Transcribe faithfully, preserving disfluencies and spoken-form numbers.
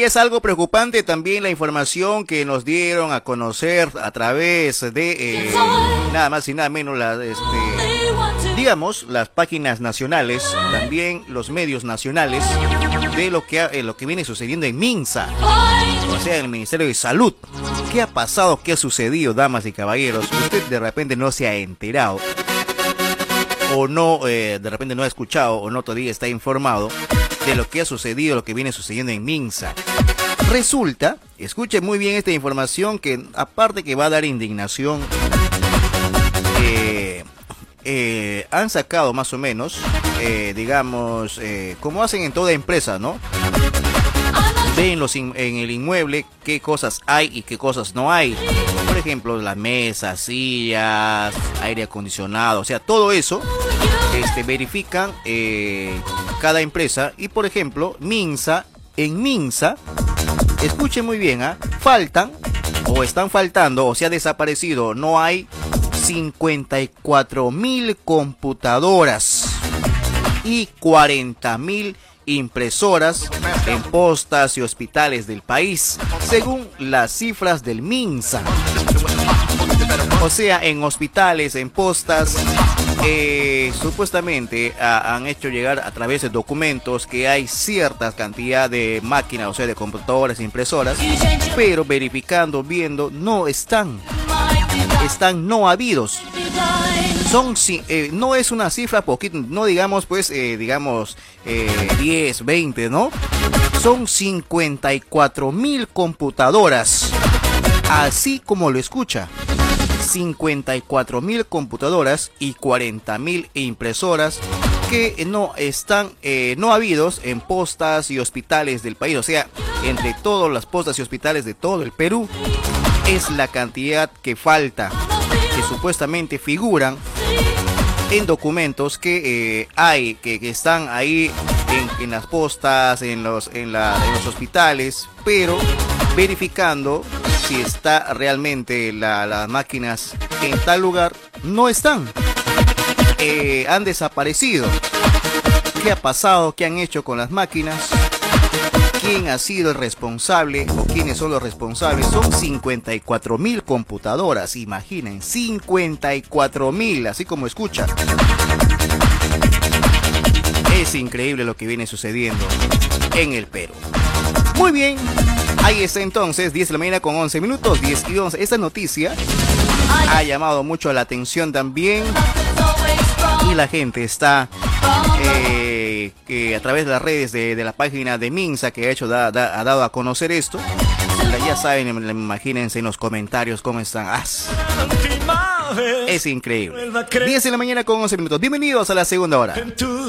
es algo preocupante también la información que nos dieron a conocer a través de eh, nada más y nada menos las, este, digamos, las páginas nacionales, también los medios nacionales, de lo que, eh, lo que viene sucediendo en Minsa, o sea, en el Ministerio de Salud. ¿Qué ha pasado? ¿Qué ha sucedido, damas y caballeros? Usted de repente no se ha enterado, o no, eh, de repente no ha escuchado, o no todavía está informado de lo que ha sucedido, lo que viene sucediendo en Minsa. Resulta, escuche muy bien esta información que aparte que va a dar indignación, eh, eh, han sacado más o menos, eh, digamos, eh, como hacen en toda empresa, ¿no? Ven los in, en el inmueble qué cosas hay y qué cosas no hay. Por ejemplo, las mesas, sillas, aire acondicionado, o sea, todo eso este, verifican eh, cada empresa. Y por ejemplo, Minsa, en Minsa, escuchen muy bien, ¿ah? faltan o están faltando o se ha desaparecido, no hay cincuenta y cuatro mil computadoras y cuarenta mil impresoras en postas y hospitales del país, según las cifras del Minsa. O sea, en hospitales, en postas, eh, supuestamente a, han hecho llegar a través de documentos que hay cierta cantidad de máquinas, o sea, de computadoras e impresoras, pero verificando, viendo, no están, están no habidos. Son, eh, no es una cifra poquito, no digamos pues, eh, digamos, eh, diez, veinte, ¿no? Son cincuenta y cuatro mil computadoras, así como lo escucha. cincuenta y cuatro mil computadoras y cuarenta mil impresoras que no están, eh, no habidos en postas y hospitales del país. O sea, entre todas las postas y hospitales de todo el Perú, es la cantidad que falta, que supuestamente figuran en documentos que eh, hay, que, que están ahí en, en las postas, en los, en, la, en los hospitales, pero verificando si está realmente la, las máquinas en tal lugar, no están, eh, han desaparecido. ¿Qué ha pasado? ¿Qué han hecho con las máquinas? ¿Quién ha sido el responsable o quiénes son los responsables? Son cincuenta y cuatro mil computadoras, imaginen, cincuenta y cuatro mil, así como escuchan. Es increíble lo que viene sucediendo en el Perú. Muy bien, ahí está entonces, diez de la mañana con once minutos, diez y once. Esta noticia ha llamado mucho la atención también y la gente está... Eh, que a través de las redes de, de la página de Minsa que ha hecho da, da, ha dado a conocer esto, ya saben, imagínense en los comentarios cómo están. ¡Ah! Es increíble. diez de la mañana con once minutos. Bienvenidos a la segunda hora.